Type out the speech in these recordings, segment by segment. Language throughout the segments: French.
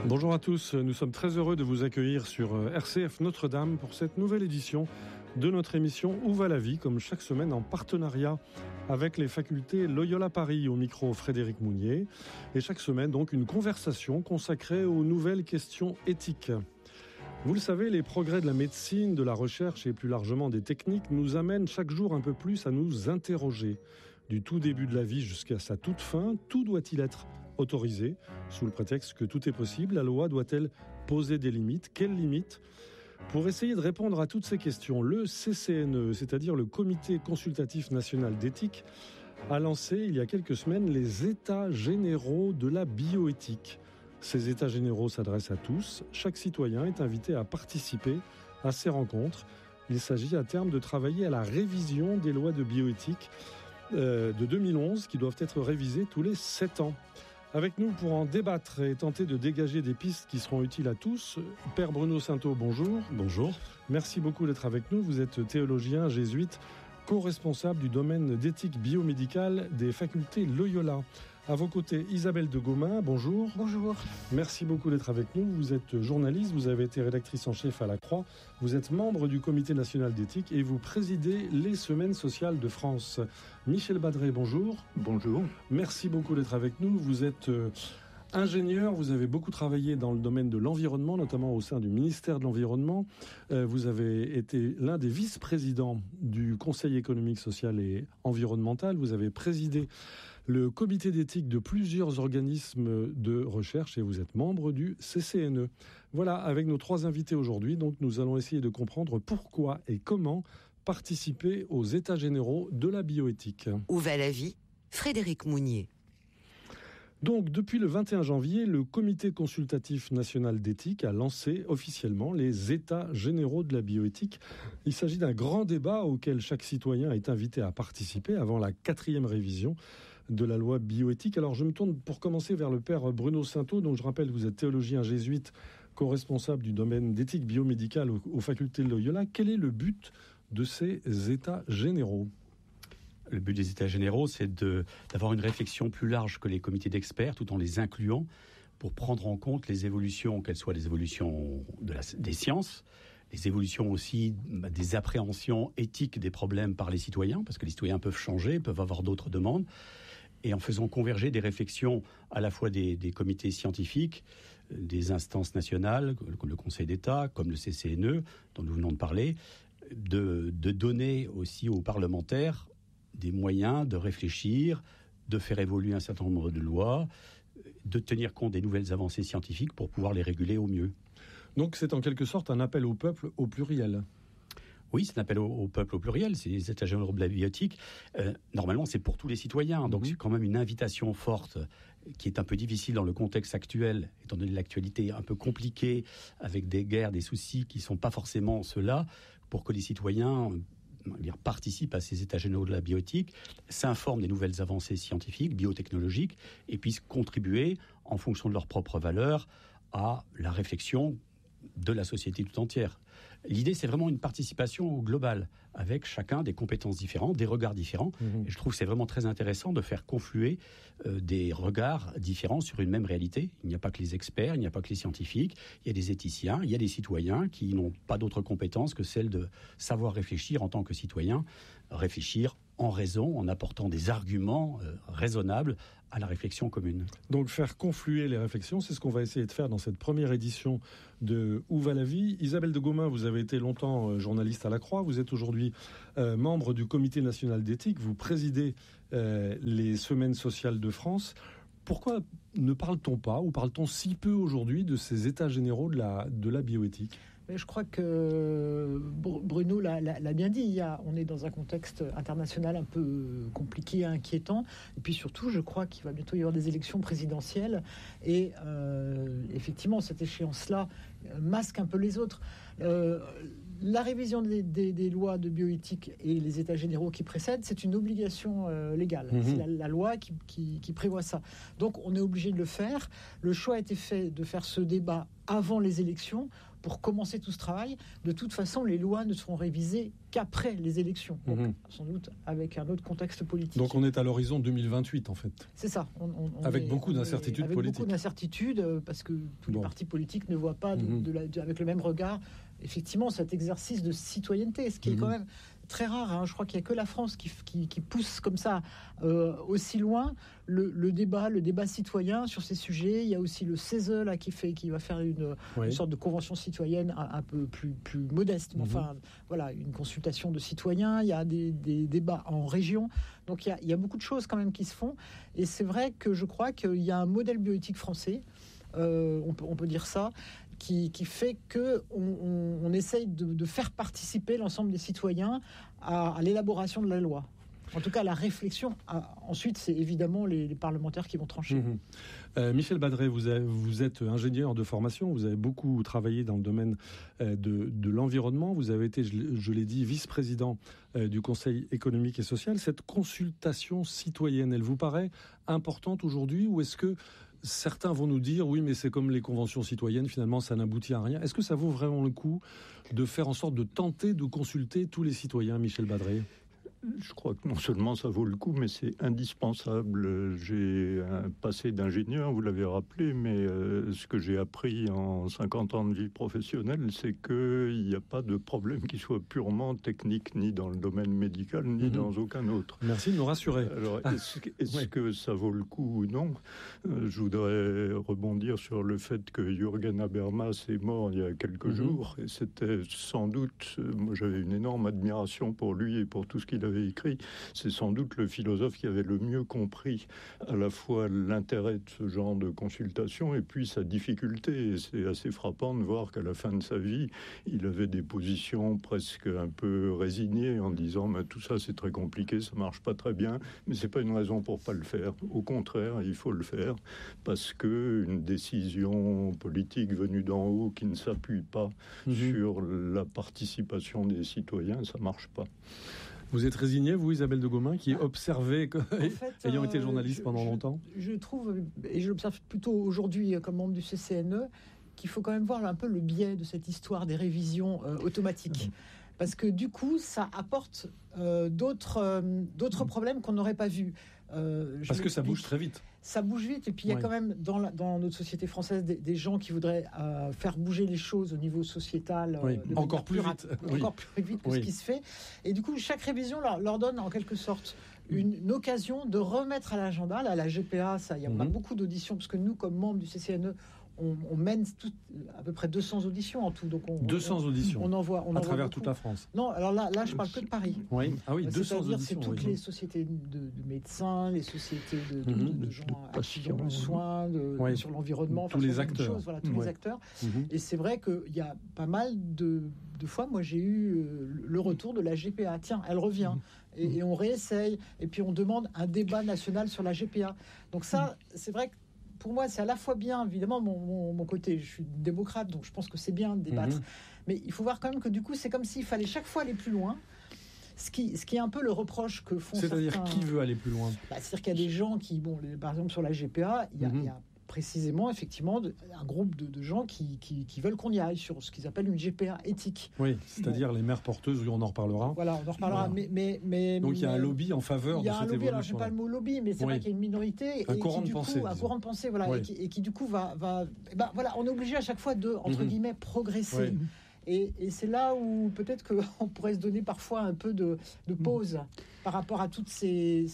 Bonjour à tous, nous sommes très heureux de vous accueillir sur RCF Notre-Dame pour cette nouvelle édition de notre émission Où va la vie, comme chaque semaine en partenariat avec les facultés Loyola Paris, au micro Frédéric Mounier. Et chaque semaine donc une conversation consacrée aux nouvelles questions éthiques. Vous le savez, les progrès de la médecine, de la recherche et plus largement des techniques nous amènent chaque jour un peu plus à nous interroger. Du tout début de la vie jusqu'à sa toute fin, tout doit-il être autorisé? Sous le prétexte que tout est possible, la loi doit-elle poser des limites? Quelles limites? Pour essayer de répondre à toutes ces questions, le CCNE, c'est-à-dire le Comité consultatif national d'éthique, a lancé il y a quelques semaines les États généraux de la bioéthique. Ces États généraux s'adressent à tous. Chaque citoyen est invité à participer à ces rencontres. Il s'agit à terme de travailler à la révision des lois de bioéthique de 2011 qui doivent être révisées tous les 7 ans. Avec nous pour en débattre et tenter de dégager des pistes qui seront utiles à tous, Père Bruno Sainteau, bonjour. Bonjour. Merci beaucoup d'être avec nous. Vous êtes théologien, jésuite, co-responsable du domaine d'éthique biomédicale des facultés Loyola. À vos côtés, Isabelle de Gaumain, bonjour. Bonjour. Merci beaucoup d'être avec nous. Vous êtes journaliste, vous avez été rédactrice en chef à La Croix, vous êtes membre du Comité national d'éthique et vous présidez les Semaines sociales de France. Michel Badré, bonjour. Bonjour. Merci beaucoup d'être avec nous. Vous êtes ingénieur, vous avez beaucoup travaillé dans le domaine de l'environnement, notamment au sein du ministère de l'Environnement. Vous avez été l'un des vice-présidents du Conseil économique, social et environnemental. Vous avez présidé le comité d'éthique de plusieurs organismes de recherche et vous êtes membre du CCNE. Voilà, avec nos 3 invités aujourd'hui, donc nous allons essayer de comprendre pourquoi et comment participer aux États généraux de la bioéthique. Où va la vie? Frédéric Mounier. Donc, depuis le 21 janvier, le Comité consultatif national d'éthique a lancé officiellement les États généraux de la bioéthique. Il s'agit d'un grand débat auquel chaque citoyen est invité à participer avant la 4e révision de la loi bioéthique. Alors, je me tourne pour commencer vers le père Bruno Sainteau. Donc, je rappelle, vous êtes théologien jésuite, co-responsable du domaine d'éthique biomédicale aux facultés de Loyola. Quel est le but de ces États généraux ? Le but des États généraux, c'est d'avoir une réflexion plus large que les comités d'experts, tout en les incluant, pour prendre en compte les évolutions, qu'elles soient des évolutions des sciences, les évolutions aussi des appréhensions éthiques des problèmes par les citoyens, parce que les citoyens peuvent changer, peuvent avoir d'autres demandes, et en faisant converger des réflexions à la fois des comités scientifiques, des instances nationales, comme le Conseil d'État, comme le CCNE, dont nous venons de parler, de donner aussi aux parlementaires des moyens de réfléchir, de faire évoluer un certain nombre de lois, de tenir compte des nouvelles avancées scientifiques pour pouvoir les réguler au mieux. Donc c'est en quelque sorte un appel au peuple au pluriel. Oui, c'est un appel au peuple au pluriel, c'est les États généraux de la bioéthique. Normalement, c'est pour tous les citoyens, donc c'est quand même une invitation forte qui est un peu difficile dans le contexte actuel, étant donné l'actualité un peu compliquée, avec des guerres, des soucis qui ne sont pas forcément ceux-là, pour que les citoyens participent à ces États généraux de la bioéthique, s'informent des nouvelles avancées scientifiques, biotechnologiques, et puissent contribuer, en fonction de leurs propres valeurs, à la réflexion de la société tout entière. L'idée, c'est vraiment une participation globale, avec chacun des compétences différentes, des regards différents. Et je trouve que c'est vraiment très intéressant de faire confluer des regards différents sur une même réalité. Il n'y a pas que les experts, il n'y a pas que les scientifiques, il y a des éthiciens, il y a des citoyens qui n'ont pas d'autres compétences que celle de savoir réfléchir en tant que citoyen, réfléchir en raison, en apportant des arguments raisonnables à la réflexion commune. Donc faire confluer les réflexions, c'est ce qu'on va essayer de faire dans cette première édition de Où va la vie. Isabelle de Gaumain, vous avez été longtemps journaliste à La Croix, vous êtes aujourd'hui membre du Comité national d'éthique, vous présidez les Semaines sociales de France. Pourquoi ne parle-t-on pas, ou parle-t-on si peu aujourd'hui de ces États généraux de la bioéthique ? Mais je crois que Bruno l'a bien dit. On est dans un contexte international un peu compliqué, inquiétant. Et puis surtout, je crois qu'il va bientôt y avoir des élections présidentielles. Et effectivement, cette échéance-là masque un peu les autres. la révision des lois de bioéthique et les états généraux qui précèdent, c'est une obligation légale. C'est la loi qui prévoit ça. Donc on est obligé de le faire. Le choix a été fait de faire ce débat avant les élections pour commencer tout ce travail. De toute façon, les lois ne seront révisées qu'après les élections. Donc, sans doute avec un autre contexte politique. Donc on est à l'horizon 2028 en fait. C'est ça. Avec beaucoup d'incertitudes politiques. Avec beaucoup d'incertitudes parce que tous les partis politiques ne voient pas avec le même regard effectivement cet exercice de citoyenneté, ce qui est quand même très rare. Je crois qu'il n'y a que la France qui pousse comme ça aussi loin le débat citoyen sur ces sujets. Il y a aussi le CESE là, qui va faire une sorte de convention citoyenne un peu plus modeste. Mais enfin, voilà, une consultation de citoyens. Il y a des débats en région. Donc il y a beaucoup de choses quand même qui se font. Et c'est vrai que je crois qu'il y a un modèle bioéthique français. On peut dire ça. Qui fait qu'on essaye de faire participer l'ensemble des citoyens à l'élaboration de la loi. En tout cas, la réflexion. Ensuite, c'est évidemment les parlementaires qui vont trancher. Michel Badret, vous êtes ingénieur de formation. Vous avez beaucoup travaillé dans le domaine de l'environnement. Vous avez été, je l'ai dit, vice-président du Conseil économique et social. Cette consultation citoyenne, elle vous paraît importante aujourd'hui ou est-ce que certains vont nous dire, oui, mais c'est comme les conventions citoyennes, finalement, ça n'aboutit à rien. Est-ce que ça vaut vraiment le coup de faire en sorte de tenter de consulter tous les citoyens, Michel Badret ? Je crois que non seulement ça vaut le coup, mais c'est indispensable. J'ai un passé d'ingénieur, vous l'avez rappelé, mais ce que j'ai appris en 50 ans de vie professionnelle, c'est qu'il n'y a pas de problème qui soit purement technique, ni dans le domaine médical, ni dans aucun autre. Merci de nous rassurer. Alors, est-ce que ça vaut le coup ou non ? Je voudrais rebondir sur le fait que Jürgen Habermas est mort il y a quelques jours, et c'était sans doute, moi j'avais une énorme admiration pour lui et pour tout ce qu'il avait écrit, c'est sans doute le philosophe qui avait le mieux compris à la fois l'intérêt de ce genre de consultation et puis sa difficulté. Et c'est assez frappant de voir qu'à la fin de sa vie, il avait des positions presque un peu résignées en disant « tout ça c'est très compliqué, ça marche pas très bien, mais c'est pas une raison pour pas le faire. Au contraire, il faut le faire parce que une décision politique venue d'en haut qui ne s'appuie pas sur la participation des citoyens, ça marche pas. » Vous êtes résigné, vous, Isabelle de Gaumain, qui observait, ayant été journaliste pendant longtemps ? Je trouve, et je l'observe plutôt aujourd'hui comme membre du CCNE, qu'il faut quand même voir un peu le biais de cette histoire des révisions automatiques. Parce que du coup, ça apporte d'autres problèmes qu'on n'aurait pas vus. Parce que ça bouge très vite. Ça bouge vite, et puis il y a quand même dans notre société française des gens qui voudraient faire bouger les choses au niveau sociétal encore plus vite que ce qui se fait. Et du coup, chaque révision leur donne en quelque sorte une occasion de remettre à l'agenda. Là, la GPA, il y a beaucoup d'auditions, parce que nous, comme membres du CCNE, on mène à peu près 200 auditions en tout. Donc 200 auditions on envoie à travers toute la France. Non, alors là je parle que de Paris. Oui, 200 auditions. C'est toutes les sociétés de médecins, les sociétés de gens dans le soin, sur l'environnement, tous les acteurs. Les acteurs. Et c'est vrai qu'il y a pas mal de fois, moi j'ai eu le retour de la GPA. Tiens, elle revient. Et on réessaye. Et puis on demande un débat national sur la GPA. Donc ça, c'est vrai que pour moi, c'est à la fois bien, évidemment, mon côté, je suis démocrate, donc je pense que c'est bien de débattre. Mais il faut voir quand même que du coup, c'est comme s'il fallait chaque fois aller plus loin. Ce qui est un peu le reproche que font certains... C'est-à-dire, qui veut aller plus loin ? C'est-à-dire qu'il y a des gens qui, par exemple, sur la GPA, il y a précisément, effectivement, un groupe de gens qui veulent qu'on y aille sur ce qu'ils appellent une GPA éthique. Oui, c'est-à-dire les mères porteuses, on en reparlera. Voilà, on en reparlera. Voilà. Donc il y a un lobby en faveur de cette évolution. Il y a un lobby, alors je n'ai pas le mot lobby, mais c'est vrai qu'il y a une minorité. Un courant de pensée. Un courant de pensée, voilà, et qui du coup va voilà, on est obligé à chaque fois de, entre guillemets, progresser. Et c'est là où peut-être qu'on pourrait se donner parfois un peu de pause par rapport à toutes ces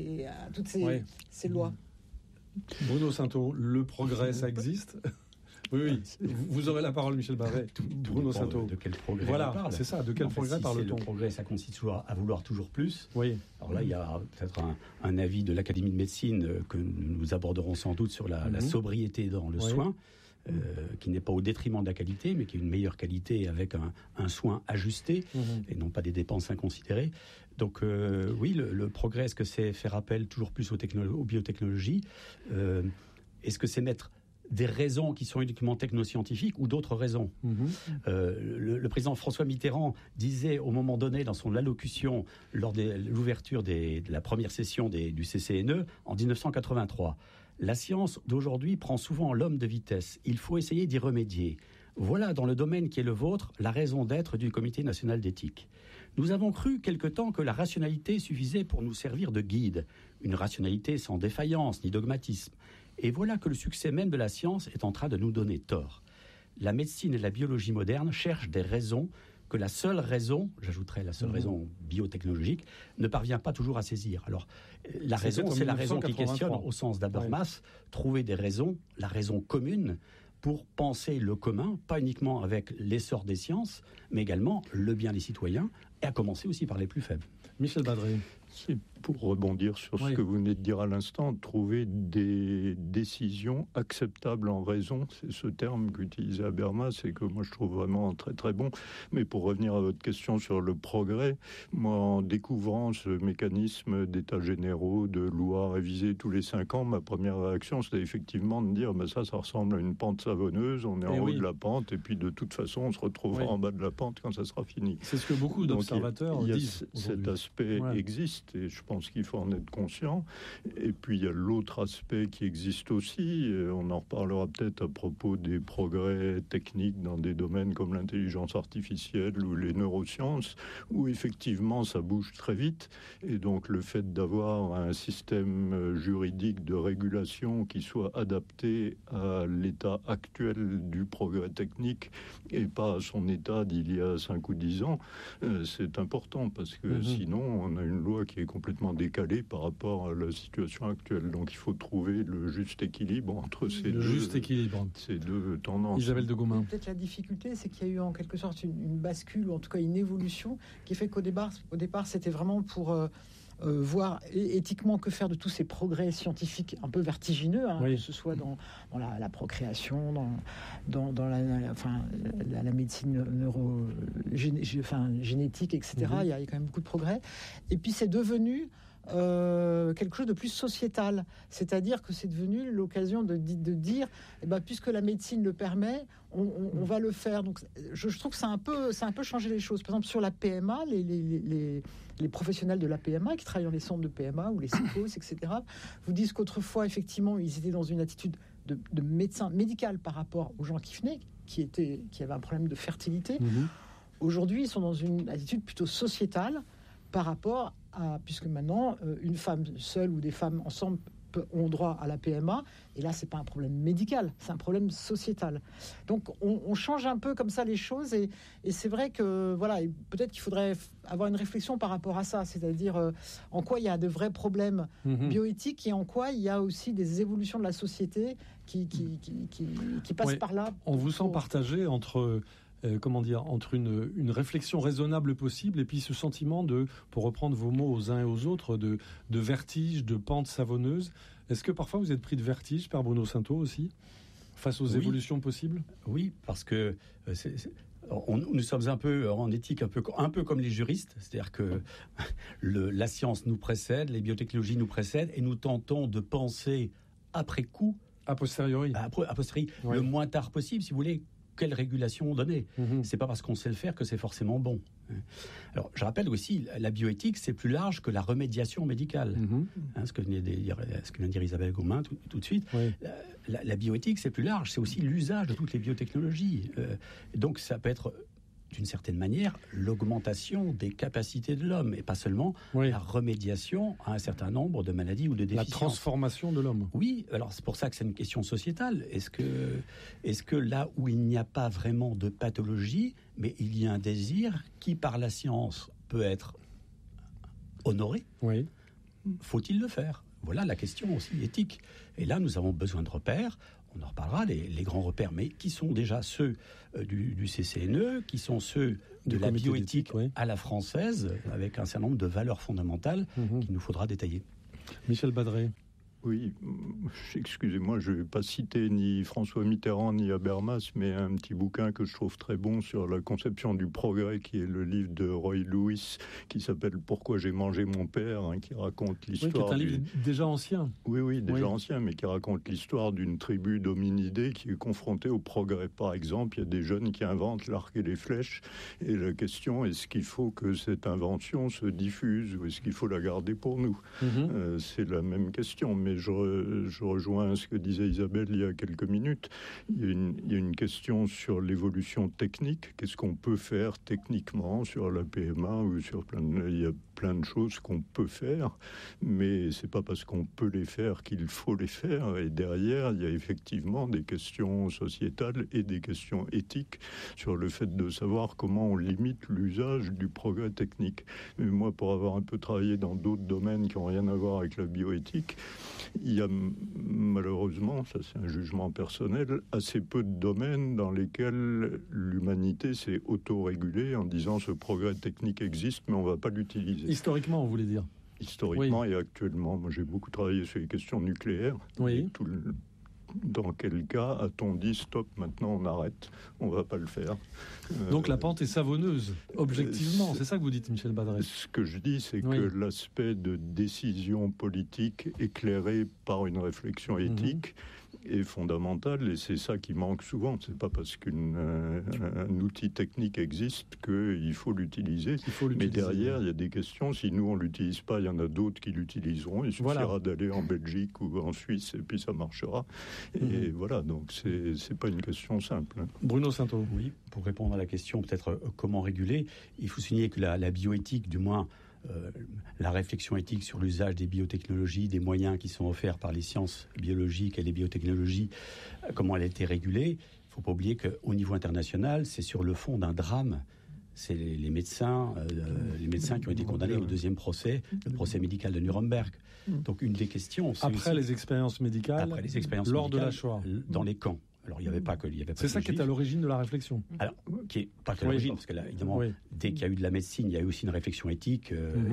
lois. Bruno Sainteau, le progrès, ça existe ? Oui. Vous aurez la parole, Michel Badret. Bruno Sainteau. De quel progrès on parle ? C'est ça, de quel progrès parle-t-on ? Le progrès, ça consiste toujours à vouloir toujours plus. Oui. Alors là, il y a peut-être un avis de l'Académie de médecine que nous aborderons sans doute sur la sobriété dans le soin, qui n'est pas au détriment de la qualité, mais qui est une meilleure qualité avec un soin ajusté et non pas des dépenses inconsidérées. Donc oui, le progrès, est-ce que c'est faire appel toujours plus aux biotechnologies ? Est-ce que c'est mettre des raisons qui sont uniquement technoscientifiques ou d'autres raisons. Le président François Mitterrand disait au moment donné dans son allocution lors de l'ouverture de la première session du CCNE en 1983, « La science d'aujourd'hui prend souvent l'homme de vitesse. Il faut essayer d'y remédier. Voilà, dans le domaine qui est le vôtre, la raison d'être du Comité national d'éthique. Nous avons cru quelque temps que la rationalité suffisait pour nous servir de guide, une rationalité sans défaillance ni dogmatisme. Et voilà que le succès même de la science est en train de nous donner tort. La médecine et la biologie moderne cherchent des raisons que la seule raison, j'ajouterais la seule raison biotechnologique, ne parvient pas toujours à saisir. Alors, la raison, c'est la raison qui questionne, au sens d'Habermas, trouver des raisons, la raison commune, pour penser le commun, pas uniquement avec l'essor des sciences, mais également le bien des citoyens, et à commencer aussi par les plus faibles. Michel Badré. C'est pour rebondir sur ce que vous venez de dire à l'instant, trouver des décisions acceptables en raison. C'est ce terme qu'utilisait Habermas et que moi je trouve vraiment très très bon. Mais pour revenir à votre question sur le progrès, moi en découvrant ce mécanisme d'états généraux, de lois révisées tous les 5 ans, ma première réaction c'était effectivement de dire ça ressemble à une pente savonneuse, on est en haut de la pente et puis de toute façon on se retrouvera en bas de la pente quand ça sera fini. C'est ce que beaucoup d'observateurs disent. Cet aspect existe et je pense qu'il faut en être conscient. Et puis il y a l'autre aspect qui existe aussi, on en reparlera peut-être à propos des progrès techniques dans des domaines comme l'intelligence artificielle ou les neurosciences, où effectivement ça bouge très vite, et donc le fait d'avoir un système juridique de régulation qui soit adapté à l'état actuel du progrès technique et pas à son état d'il y a 5 ou 10 ans, c'est important, parce que sinon on a une loi qui est complètement décalée par rapport à la situation actuelle. Donc il faut trouver le juste équilibre entre ces deux tendances. Isabelle de Gaumain. Peut-être la difficulté, c'est qu'il y a eu en quelque sorte une bascule, ou en tout cas une évolution, qui fait qu'au départ c'était vraiment pour voir éthiquement que faire de tous ces progrès scientifiques un peu vertigineux, que ce soit dans la procréation, dans la médecine génétique, etc. Il y a quand même beaucoup de progrès. Et puis c'est devenu quelque chose de plus sociétal, c'est-à-dire que c'est devenu l'occasion de dire, puisque la médecine le permet, on va le faire. Donc, je trouve que ça a un peu changé les choses. Par exemple, sur la PMA, les professionnels de la PMA qui travaillent dans les centres de PMA ou les psychos, etc., vous disent qu'autrefois, effectivement, ils étaient dans une attitude de médecin médical par rapport aux gens qui venaient, qui avaient un problème de fertilité. Aujourd'hui, ils sont dans une attitude plutôt sociétale par rapport à, puisque maintenant, une femme seule ou des femmes ensemble ont droit à la PMA, et là, c'est pas un problème médical, c'est un problème sociétal. Donc, on change un peu comme ça les choses, et c'est vrai que, voilà, peut-être qu'il faudrait avoir une réflexion par rapport à ça, c'est-à-dire en quoi il y a de vrais problèmes bioéthiques et en quoi il y a aussi des évolutions de la société qui passent par là. On vous sent partagé entre... entre une réflexion raisonnable possible et puis ce sentiment de, pour reprendre vos mots aux uns et aux autres, de vertige, de pente savonneuse. Est-ce que parfois vous êtes pris de vertige, Père Bruno Sainteau aussi, face aux évolutions possibles ? Oui, parce que nous sommes un peu en éthique, un peu comme les juristes, c'est-à-dire que la science nous précède, les biotechnologies nous précèdent et nous tentons de penser après coup, a posteriori, le moins tard possible, si vous voulez, quelle régulation donner. C'est pas parce qu'on sait le faire que c'est forcément bon. Alors, je rappelle aussi, la bioéthique, c'est plus large que la remédiation médicale. Ce que vient de dire Isabelle Gaumain tout de suite. La bioéthique, c'est plus large. C'est aussi l'usage de toutes les biotechnologies. Donc, ça peut être, d'une certaine manière, l'augmentation des capacités de l'homme, et pas seulement la remédiation à un certain nombre de maladies ou de déficiences. La transformation de l'homme. Oui, alors c'est pour ça que c'est une question sociétale. Est-ce que là où il n'y a pas vraiment de pathologie, mais il y a un désir qui, par la science, peut être honoré, faut-il le faire ? Voilà la question aussi éthique. Et là, nous avons besoin de repères. On en reparlera, les grands repères, mais qui sont déjà ceux du CCNE, qui sont ceux de la bioéthique à la française, avec un certain nombre de valeurs fondamentales qu'il nous faudra détailler. Michel Badré. Oui, excusez-moi, je ne vais pas citer ni François Mitterrand ni Habermas, mais un petit bouquin que je trouve très bon sur la conception du progrès, qui est le livre de Roy Lewis, qui s'appelle « Pourquoi j'ai mangé mon père », qui raconte l'histoire... Oui, qui est un livre déjà ancien. Oui, déjà ancien, mais qui raconte l'histoire d'une tribu d'hominidés qui est confrontée au progrès. Par exemple, il y a des jeunes qui inventent l'arc et les flèches, et la question, est-ce qu'il faut que cette invention se diffuse, ou est-ce qu'il faut la garder pour nous ? C'est la même question, mais je rejoins ce que disait Isabelle il y a quelques minutes. Il y a une question sur l'évolution technique. Qu'est-ce qu'on peut faire techniquement sur la PMA ou sur il y a plein de choses qu'on peut faire, mais c'est pas parce qu'on peut les faire qu'il faut les faire. Et derrière, il y a effectivement des questions sociétales et des questions éthiques sur le fait de savoir comment on limite l'usage du progrès technique. Mais moi, pour avoir un peu travaillé dans d'autres domaines qui n'ont rien à voir avec la bioéthique, il y a malheureusement, ça c'est un jugement personnel, assez peu de domaines dans lesquels l'humanité s'est autorégulée en disant ce progrès technique existe, mais on ne va pas l'utiliser. Historiquement, vous voulez dire ? Historiquement et actuellement. Moi, j'ai beaucoup travaillé sur les questions nucléaires. Oui. Dans quel cas a-t-on dit stop, maintenant on arrête, on ne va pas le faire. Donc la pente est savonneuse, objectivement. C'est ça que vous dites, Michel Badré. Ce que je dis, c'est que l'aspect de décision politique éclairée par une réflexion éthique est fondamental, et c'est ça qui manque souvent. C'est pas parce qu'un outil technique existe qu'il faut l'utiliser. Mais derrière, il y a des questions. Si nous, on ne l'utilise pas, il y en a d'autres qui l'utiliseront. Il suffira d'aller en Belgique ou en Suisse, et puis ça marchera. Et voilà, donc c'est pas une question simple. Bruno Sainteau. Oui, pour répondre à la question, peut-être comment réguler, il faut souligner que la bioéthique, du moins la réflexion éthique sur l'usage des biotechnologies, des moyens qui sont offerts par les sciences biologiques et les biotechnologies, comment elle a été régulée. Il ne faut pas oublier qu'au niveau international, c'est sur le fond d'un drame. C'est les médecins qui ont été condamnés au deuxième procès, le procès médical de Nuremberg. Donc une des questions... Après les expériences médicales, lors de la Shoah. Dans les camps. Alors, il n'y avait pas que... C'est ça qui est à l'origine de la réflexion. Alors, qui n'est pas qu'à l'origine, parce que là, évidemment, dès qu'il y a eu de la médecine, il y a eu aussi une réflexion éthique.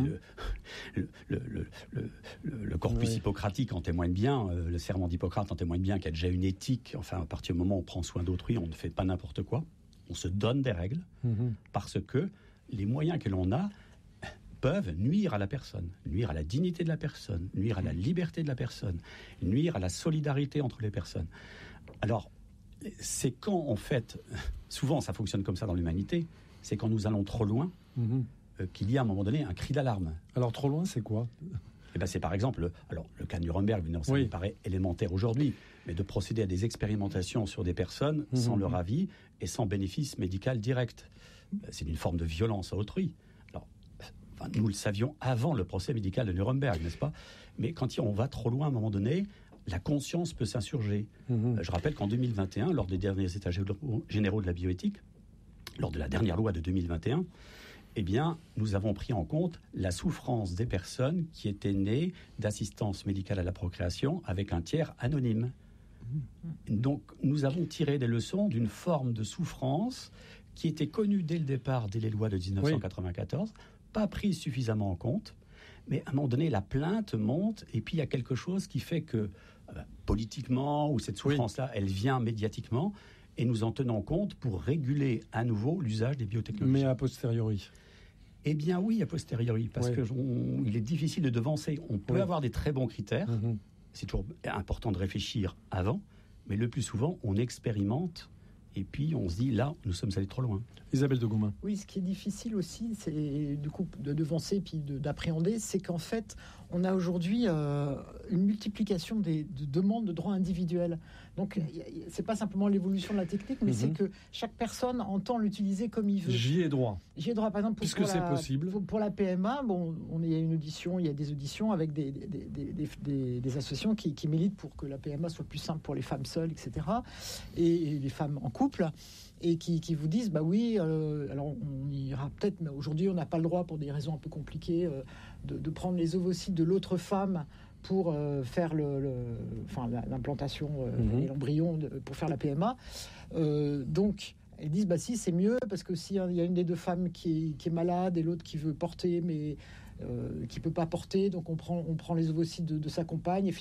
Le corpus hippocratique en témoigne bien, le serment d'Hippocrate en témoigne bien, qu'il y a déjà une éthique. Enfin, à partir du moment où on prend soin d'autrui, on ne fait pas n'importe quoi. On se donne des règles, parce que les moyens que l'on a peuvent nuire à la personne, nuire à la dignité de la personne, nuire à la liberté de la personne, nuire à la solidarité entre les personnes. Alors, c'est quand, en fait, souvent ça fonctionne comme ça dans l'humanité, c'est quand nous allons trop loin qu'il y a à un moment donné un cri d'alarme. Alors, trop loin, c'est quoi ? C'est par exemple, le cas de Nuremberg, ça me paraît élémentaire aujourd'hui, mais de procéder à des expérimentations sur des personnes sans leur avis et sans bénéfice médical direct. C'est une forme de violence à autrui. Alors, nous le savions avant le procès médical de Nuremberg, n'est-ce pas ? Mais quand on va trop loin à un moment donné, la conscience peut s'insurger. Je rappelle qu'en 2021, lors des derniers états généraux de la bioéthique, lors de la dernière loi de 2021, nous avons pris en compte la souffrance des personnes qui étaient nées d'assistance médicale à la procréation avec un tiers anonyme. Donc, nous avons tiré des leçons d'une forme de souffrance qui était connue dès le départ, dès les lois de 1994, pas prise suffisamment en compte. Mais à un moment donné, la plainte monte, et puis il y a quelque chose qui fait que, politiquement, ou cette souffrance-là, elle vient médiatiquement, et nous en tenons compte pour réguler à nouveau l'usage des biotechnologies. Mais a posteriori ? Eh bien oui, a posteriori, parce qu'il est difficile de devancer. On peut avoir des très bons critères, c'est toujours important de réfléchir avant, mais le plus souvent, on expérimente, et puis on se dit, là, nous sommes allés trop loin. Isabelle de Goumin. Oui, ce qui est difficile aussi, c'est du coup de devancer puis d'appréhender, c'est qu'en fait, on a aujourd'hui une multiplication de demandes de droits individuels. Donc, c'est pas simplement l'évolution de la technique, mais c'est que chaque personne entend l'utiliser comme il veut. J'y ai droit. J'y ai droit, par exemple, puisque c'est possible. Pour la PMA, il y a des auditions avec des associations qui militent pour que la PMA soit plus simple pour les femmes seules, etc. Et les femmes en couple. Et qui vous disent, alors on ira peut-être, mais aujourd'hui on n'a pas le droit, pour des raisons un peu compliquées, de prendre les ovocytes de l'autre femme pour faire l'implantation et l'embryon pour faire la PMA. Donc elles disent, si c'est mieux, parce que s'il y a une des deux femmes qui est malade et l'autre qui veut porter, mais qui peut pas porter, donc on prend les ovocytes de sa compagne, et